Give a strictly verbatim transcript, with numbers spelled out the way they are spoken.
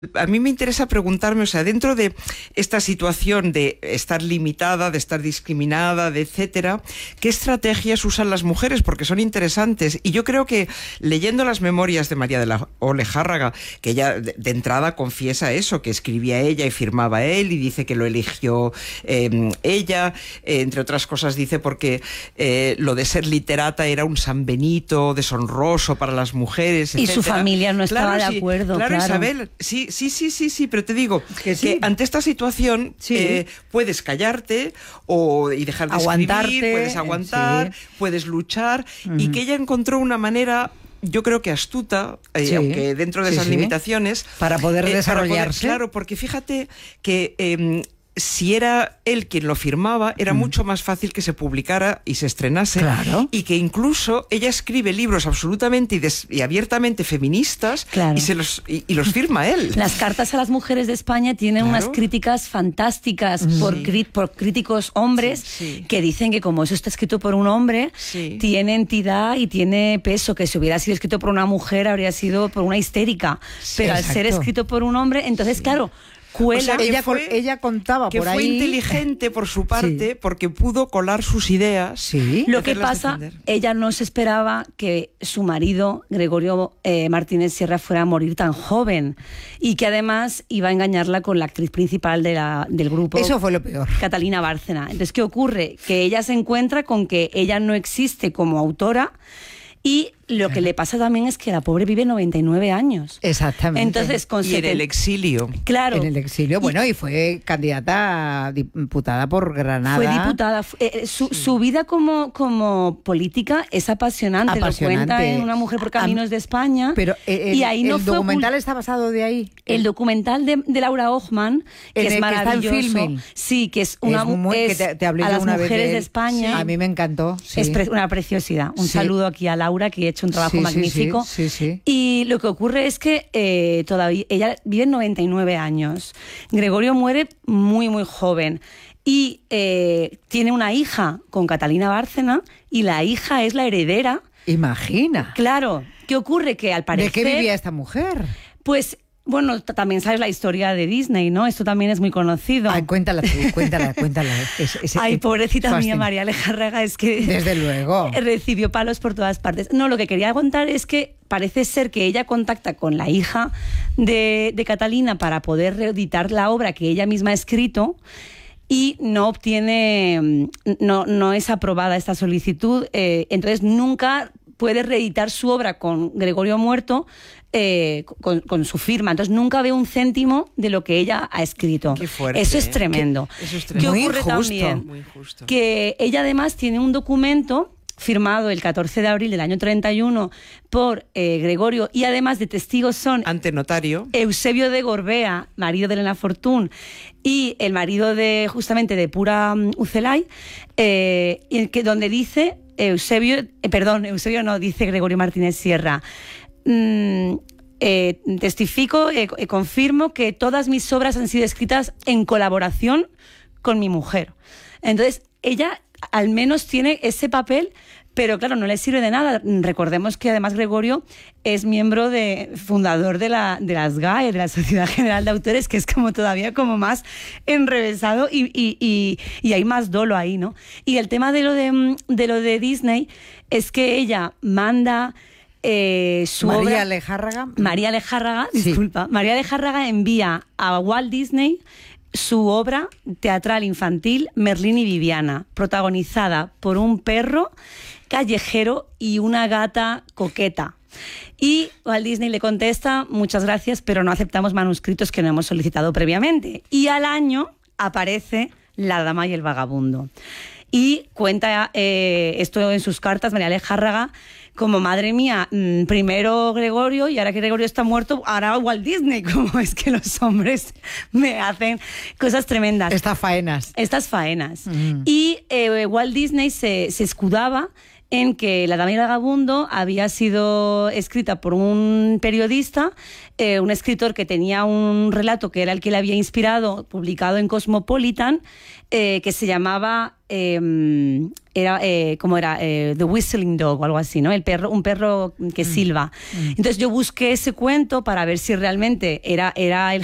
A mí me interesa preguntarme, o sea, dentro de esta situación de estar limitada, de estar discriminada, de etcétera, ¿qué estrategias usan las mujeres? Porque son interesantes. Y yo creo que leyendo las memorias de María de la O Lejárraga, que ella de, de entrada confiesa eso, que escribía ella y firmaba él, y dice que lo eligió eh, ella, eh, entre otras cosas dice porque eh, lo de ser literata era un San Benito deshonroso para las mujeres, etcétera. Y su familia no estaba claro, de acuerdo. Sí, claro, claro, Isabel, sí, Sí, sí, sí, sí, pero te digo que, sí. que ante esta situación sí. eh, puedes callarte o, y dejar de Aguantarte, escribir, puedes aguantar, sí. puedes luchar, uh-huh. y que ella encontró una manera, yo creo que astuta, eh, sí. aunque dentro de sí, esas sí. limitaciones, para poder eh, desarrollarse. Para poder, claro, porque fíjate que eh, si era él quien lo firmaba, era mm. mucho más fácil que se publicara y se estrenase. Claro. Y que incluso ella escribe libros absolutamente y, des, y abiertamente feministas, claro. y, se los, y, y los firma él. Las cartas a las mujeres de España tienen claro. unas críticas fantásticas mm. por, cri, por críticos hombres sí, sí. que dicen que como eso está escrito por un hombre, sí. tiene entidad y tiene peso, que si hubiera sido escrito por una mujer habría sido por una histérica. Sí, pero exacto. al ser escrito por un hombre, entonces sí. claro... O sea, ella, fue, ella contaba que por fue ahí inteligente por su parte, sí. porque pudo colar sus ideas. Sí. Lo que pasa, defender. ella no se esperaba que su marido, Gregorio eh, Martínez Sierra, fuera a morir tan joven y que además iba a engañarla con la actriz principal de la, del grupo. Eso fue lo peor. Catalina Bárcena. Entonces, ¿qué ocurre? Que ella se encuentra con que ella no existe como autora. Y lo que le pasa también es que la pobre vive noventa y nueve años. Exactamente. Entonces, con y en el exilio. Claro. En el exilio, bueno, y, y fue candidata a diputada por Granada. Fue diputada. Eh, su, sí. su vida como, como política es apasionante. apasionante. Lo cuenta en Una mujer por caminos de España. Pero eh, y ahí el no documental fue está basado de ahí. El, el documental de, de Laura Hochman, que en es maravilloso. Que está en sí, que es una es muy, es, que te, te hablé a las una mujeres vez de, de España. Sí. A mí me encantó. Sí. Es pre una preciosidad. Un sí. saludo aquí a Laura, que ha hecho un trabajo sí, magnífico. Sí, sí, sí. Y lo que ocurre es que eh, todavía ella vive noventa y nueve años. Gregorio muere muy, muy joven. Y eh, tiene una hija con Catalina Bárcena, y la hija es la heredera. Imagina. Claro. ¿Qué ocurre? Que al parecer... ¿De qué vivía esta mujer? Pues... Bueno, también sabes la historia de Disney, ¿no? Esto también es muy conocido. Ay, cuéntala tú, cuéntala, cuéntala. Es, es, Ay, pobrecita fascin... mía, María Lejárraga, es que... Desde luego. Recibió palos por todas partes. No, lo que quería contar es que parece ser que ella contacta con la hija de, de Catalina para poder reeditar la obra que ella misma ha escrito, y no obtiene, no, no es aprobada esta solicitud. Eh, entonces nunca puede reeditar su obra con Gregorio muerto, Eh, con, con su firma. Entonces nunca ve un céntimo de lo que ella ha escrito. Qué fuerte, eso es tremendo. ¿Qué, eso es tremendo. ¿Qué Muy ocurre injusto, también? Muy injusto. Que ella además tiene un documento firmado el catorce de abril del año treinta y uno por eh, Gregorio, y además de testigos son ante notario Eusebio de Gorbea, marido de Elena Fortún, y el marido de justamente de Pura um, Ucelay, eh, y que donde dice Eusebio, eh, perdón, Eusebio no, dice Gregorio Martínez Sierra. Mm, eh, testifico, eh, eh, confirmo que todas mis obras han sido escritas en colaboración con mi mujer. Entonces, ella al menos tiene ese papel, pero claro, no le sirve de nada. Recordemos que además Gregorio es miembro de, fundador de, la, de las G A E, de la Sociedad General de Autores, que es como todavía como más enrevesado, y, y, y, y hay más dolo ahí, ¿no? Y el tema de lo de, de, lo de Disney es que ella manda... Eh, su María obra, Lejárraga. María Lejárraga, disculpa. Sí. María Lejárraga envía a Walt Disney su obra teatral infantil Merlín y Viviana, protagonizada por un perro callejero y una gata coqueta. Y Walt Disney le contesta: muchas gracias, pero no aceptamos manuscritos que no hemos solicitado previamente. Y al año aparece La dama y el vagabundo. Y cuenta eh, esto en sus cartas María Lejárraga como: madre mía, primero Gregorio, y ahora que Gregorio está muerto, ahora Walt Disney. Como es que los hombres me hacen cosas tremendas. Estas faenas. Estas faenas. Mm. Y eh, Walt Disney se, se escudaba en que La Dama y el Vagabundo había sido escrita por un periodista, eh, un escritor que tenía un relato que era el que le había inspirado, publicado en Cosmopolitan, eh, que se llamaba, eh, era, eh, ¿cómo era? Eh, The Whistling Dog o algo así, ¿no? El perro, un perro que silba. Mm. Entonces yo busqué ese cuento para ver si realmente era, era el